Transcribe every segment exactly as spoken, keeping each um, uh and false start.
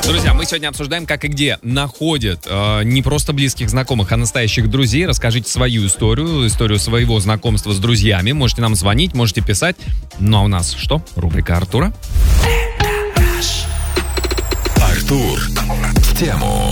Друзья, мы сегодня обсуждаем, как и где находят э, не просто близких знакомых, а настоящих друзей. Расскажите свою историю, историю своего знакомства с друзьями. Можете нам звонить, можете писать. Ну а у нас что? Рубрика Артура. Артур в тему.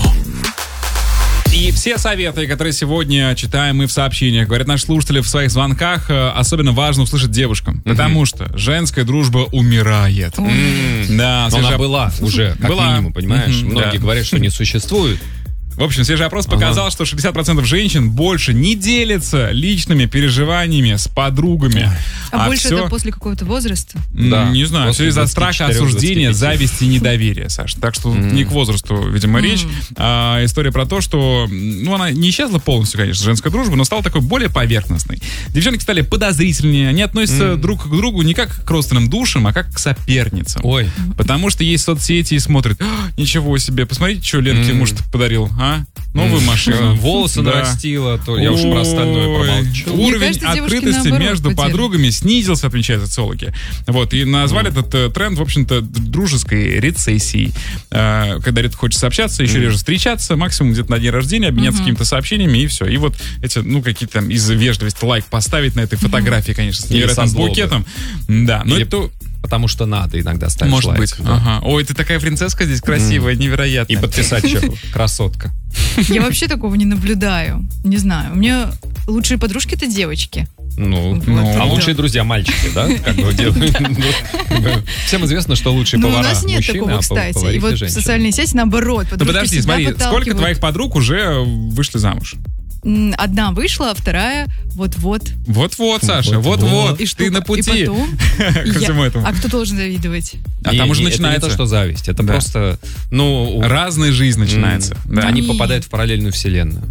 И все советы, которые сегодня читаем мы в сообщениях, говорят наши слушатели в своих звонках, особенно важно услышать девушкам. Mm-hmm. Потому что женская дружба умирает. Mm-hmm. Да, свежа... Она была уже, как была. минимум, понимаешь? Mm-hmm, Многие да. говорят, что не существует. В общем, свежий опрос показал, ага. что шестьдесят процентов женщин больше не делятся личными переживаниями с подругами. А, а больше все... это после какого-то возраста? Да. Не знаю, все из-за страха, осуждения, зависти и недоверия, Саша. Так что mm. не к возрасту, видимо, mm. речь. А история про то, что, ну, она не исчезла полностью, конечно, женская дружба, но стала такой более поверхностной. Девчонки стали подозрительнее, они относятся mm. друг к другу не как к родственным душам, а как к соперницам. Ой. Потому что есть соцсети и смотрят, ничего себе, посмотрите, что Ленке mm. муж подарил. А? Новую машину. Волосы да. нарастила, то я уж про остальное промолчу. Уровень кажется, открытости между потеряли. подругами снизился, отмечают социологи. Вот, и назвали mm. этот э, тренд, в общем-то, дружеской рецессией. Э, когда редко хочется общаться, еще mm. реже встречаться, максимум где-то на день рождения, обменяться mm-hmm. какими-то сообщениями, и все. И вот эти, ну, какие-то там из вежливости лайк поставить на этой фотографии, mm-hmm. конечно, с невероятным букетом. Да, но Или... это... Потому что надо иногда ставить Может лайк. быть. Да. Ага. Ой, ты такая принцесска здесь красивая, mm. невероятная. И подписать чеку. Красотка. Я вообще такого не наблюдаю. Не знаю. У меня лучшие подружки — это девочки. Ну, вот, ну да. а лучшие друзья мальчики, да? Как бы делают. Всем известно, что лучшие повара мужчины, а у нас нет такого, кстати. И вот в социальной сети наоборот. Да подожди, смотри, сколько твоих подруг уже вышли замуж? Одна вышла, а вторая вот-вот. Вот-вот, Саша, вот-вот. И ты на пути к всему этому. А кто должен завидовать? А там уже начинается. Это не то, что зависть, это просто, ну... Разная жизнь начинается. Они попадают в параллельную вселенную.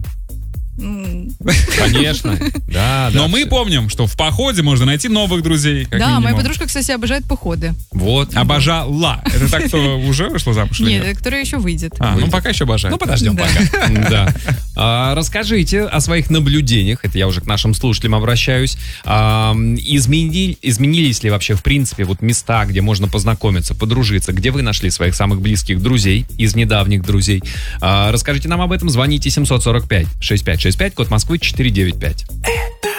Конечно, да, да. Но мы помним, что в походе можно найти новых друзей. Да, моя подружка, кстати, обожает походы. Вот. Обожала. Это так, кто уже вышла замуж? Нет, это которая еще выйдет. А, ну пока еще обожает. Ну подождем пока. Да. А, расскажите о своих наблюдениях. Это я уже к нашим слушателям обращаюсь. А, измени, изменились ли вообще в принципе вот места, где можно познакомиться, подружиться, где вы нашли своих самых близких друзей из недавних друзей? А, расскажите нам об этом. Звоните семь сорок пять шестьдесят пять шестьдесят пять, код Москвы четыреста девяносто пять.